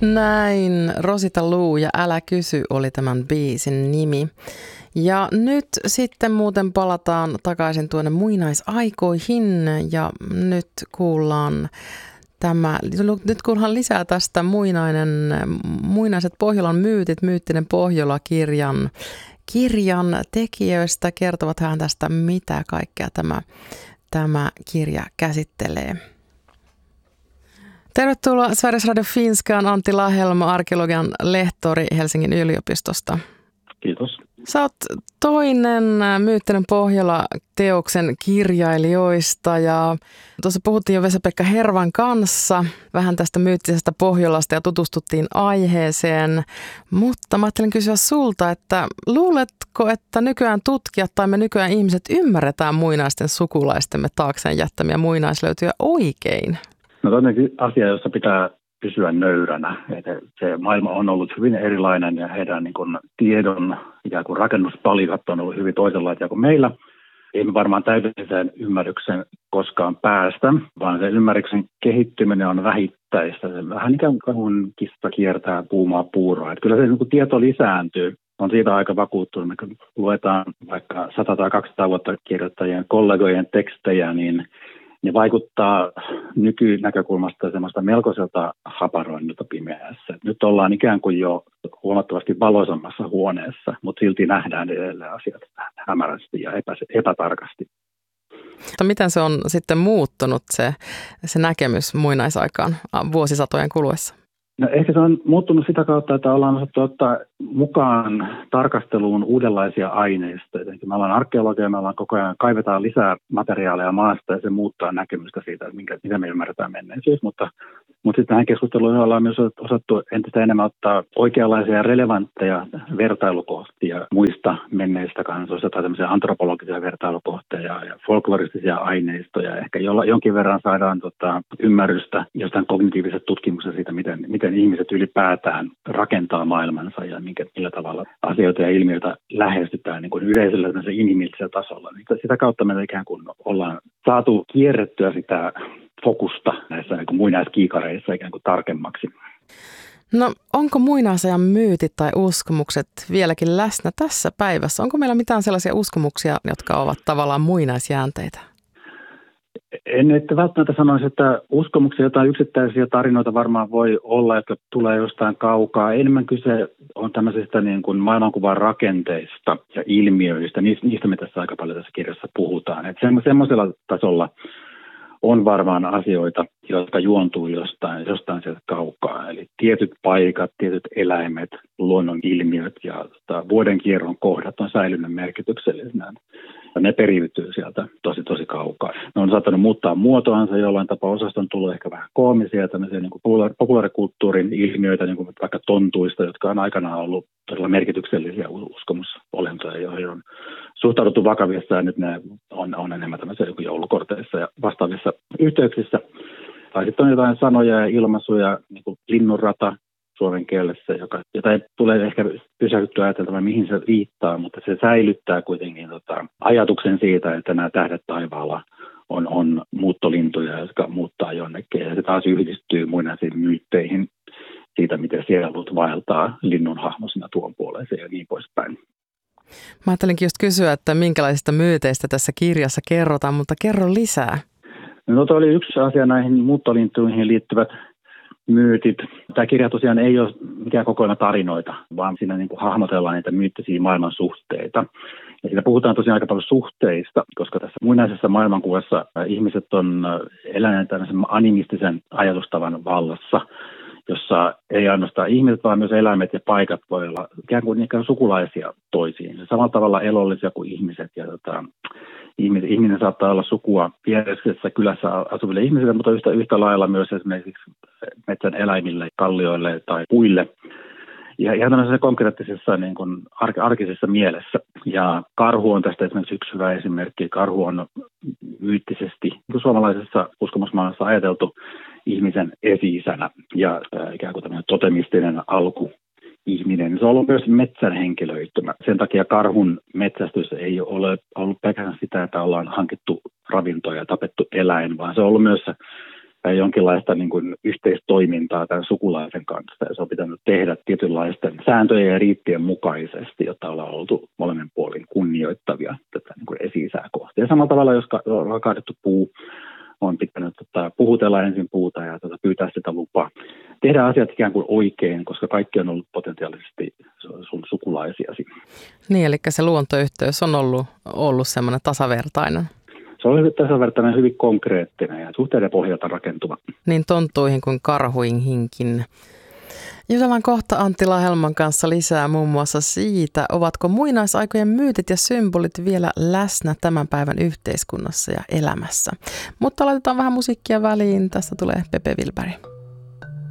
Näin Rosita Luu ja Älä kysy oli tämän biisin nimi. Ja nyt sitten muuten palataan takaisin tuonne muinaisaikoihin ja nyt kuullaan lisää tästä Muinaiset Pohjolan myytit, myyttinen Pohjola-kirjan tekijöistä. Kertovat hän tästä, mitä kaikkea tämä kirja käsittelee. Tervetuloa Sveriges Radio Finskaan, Antti Lahelma, arkeologian lehtori Helsingin yliopistosta. Kiitos. Sä oot toinen Myyttinen Pohjola-teoksen kirjailijoista ja tuossa puhuttiin jo Vesa-Pekka Hervan kanssa vähän tästä myyttisestä Pohjolasta ja tutustuttiin aiheeseen, mutta mä ajattelin kysyä sulta, että luuletko, että nykyään tutkijat tai me nykyään ihmiset ymmärretään muinaisten sukulaistemme taakseen jättämiä muinaislöytyjä oikein? No toinen asia, jossa pitää pysyä nöyränä. Että se maailma on ollut hyvin erilainen ja heidän niin kuin tiedon ikään kuin rakennuspalikat on ollut hyvin toisenlaisia kuin meillä. Ei me varmaan täydelliseen ymmärryksen koskaan päästä, vaan se ymmärryksen kehittyminen on vähittäistä. Se vähän ikään kuin kissa kiertää puumaa puuroa. Että kyllä se niin kuin tieto lisääntyy. On siitä aika vakuuttunut. Kun luetaan vaikka 100 tai 200 vuotta kirjoittajien kollegojen tekstejä, niin ne vaikuttaa nykynäkökulmasta semmoista melkoiselta haparoinnilta pimeässä. Nyt ollaan ikään kuin jo huomattavasti valoisammassa huoneessa, mutta silti nähdään edelleen asiat hämärästi ja epätarkasti. Miten se on sitten muuttunut se näkemys muinaisaikaan vuosisatojen kuluessa? No ehkä se on muuttunut sitä kautta, että ollaan osattu ottaa mukaan tarkasteluun uudenlaisia aineistoja. Me ollaan arkeologia, me ollaan koko ajan kaivetaan lisää materiaaleja maasta ja se muuttaa näkemystä siitä, että mitä me ymmärretään menneisyys. Mutta sitten tähän keskusteluun ollaan myös osattu entistä enemmän ottaa oikeanlaisia relevantteja vertailukohtia muista menneistä kansoista tai tämmöisiä antropologisia vertailukohtia ja folkloristisia aineistoja. Ehkä jonkin verran saadaan ymmärrystä jostain kognitiivisesta tutkimuksesta siitä, miten ihmiset ylipäätään rakentaa maailmansa ja millä tavalla asioita ja ilmiöitä lähestytään niin kuin yleisellä inhimillisellä tasolla. Sitä kautta me ikään kuin ollaan saatu kierrettyä sitä fokusta näissä niin kuin muinaiskiikareissa ikään kuin tarkemmaksi. No onko muinaisajan myytit tai uskomukset vieläkin läsnä tässä päivässä? Onko meillä mitään sellaisia uskomuksia, jotka ovat tavallaan muinaisjäänteitä? En että välttämättä sanoisi, että uskomuksia jotain yksittäisiä tarinoita varmaan voi olla, jotka tulee jostain kaukaa. Enemmän kyse on tämmöisistä niin kuin maailmankuvan rakenteista ja ilmiöistä. Niistä me tässä aika paljon tässä kirjassa puhutaan. Että semmoisella tasolla on varmaan asioita, jotka juontuu jostain sieltä kaukaa. Eli tietyt paikat, tietyt eläimet, luonnon ilmiöt ja vuodenkierron kohdat on säilynyt merkityksellisenä. Ne periytyy sieltä tosi kaukaa. Ne on saattanut muuttaa muotoansa jollain tapaa. Osasta on tullut ehkä vähän koomisia, tämmöisiä niin kuin populaarikulttuurin ilmiöitä, niin kuin vaikka tontuista, jotka on aikanaan ollut todella merkityksellisiä uskomusolentoja, joihin on suhtauduttu vakavissa ja nyt ne on enemmän tämmöisiä joulukorteissa ja vastaavissa yhteyksissä. Tai sitten on jotain sanoja ja ilmaisuja, niin kuin linnunrata suomen kielessä, jota ei tule ehkä pysähtyä ajateltamaan, mihin se viittaa, mutta se säilyttää kuitenkin ajatuksen siitä, että nämä tähdet taivaalla on muuttolintuja, jotka muuttaa jonnekin. Ja se taas yhdistyy muinaisiin myytteihin siitä, miten sielut vaeltaa linnun hahmosina tuon puoleeseen ja niin poispäin. Mä ajattelinkin just kysyä, että minkälaisista myyteistä tässä kirjassa kerrotaan, mutta kerro lisää. No tuo oli yksi asia näihin muuttolintuihin liittyvät myytit. Tämä kirja tosiaan ei ole mikään kokonaan tarinoita, vaan siinä niin kuin hahmotellaan niitä myyttisiä maailman suhteita. Ja siinä puhutaan tosiaan aika paljon suhteista, koska tässä muinaisessa maailmankuvassa ihmiset on eläneet tämmöisen animistisen ajatustavan vallassa, jossa ei ainoastaan ihmiset, vaan myös eläimet ja paikat voi olla ikään kuin sukulaisia toisiin. Samalla tavalla elollisia kuin ihmiset. Ja ihminen saattaa olla sukua viereisessä kylässä asuville ihmisille, mutta yhtä lailla myös esimerkiksi metsän eläimille, kallioille tai puille. Ja ihan tämmöisessä konkreettisessa niin kuin arkisessa mielessä. Ja karhu on tästä esimerkiksi yksi hyvä esimerkki. Karhu on myyttisesti suomalaisessa uskomusmaailmassa ajateltu ihmisen esi-isänä ja ikään kuin tämmöinen totemistinen alkuihminen. Se on ollut myös metsän henkilöitymä. Sen takia karhun metsästys ei ole ollut pelkästään sitä, että ollaan hankittu ravintoa ja tapettu eläin, vaan se on ollut myös jonkinlaista niin kuin yhteistoimintaa tämän sukulaisen kanssa. Ja se on pitänyt tehdä tietynlaisten sääntöjen ja riittien mukaisesti, jotta ollaan oltu molemmin puolin kunnioittavia tätä niin kuin esi-isää kohti. Ja samalla tavalla, jos on kaadettu puu, on pitänyt puhutella ensin puuta ja pyytää sitä lupaa. Tehdään asiat ikään kuin oikein, koska kaikki on ollut potentiaalisesti sun sukulaisiasi. Niin, eli se luontoyhteys on ollut semmoinen tasavertainen. Se on hyvin tasavertainen, hyvin konkreettinen ja suhteiden pohjalta rakentuva. Niin tonttuihin kuin karhuihinkin. Jutellaan kohta Antti Lahelman kanssa lisää muun muassa siitä, ovatko muinaisaikojen myytit ja symbolit vielä läsnä tämän päivän yhteiskunnassa ja elämässä. Mutta laitetaan vähän musiikkia väliin. Tästä tulee Pepe Wilberg.